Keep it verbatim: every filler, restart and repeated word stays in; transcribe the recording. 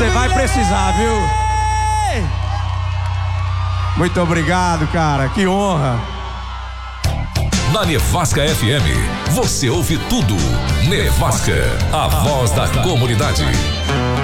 Você vai precisar, viu? Muito obrigado, cara. Que honra. Na Nevasca F M, você ouve tudo. Nevasca, a voz da comunidade.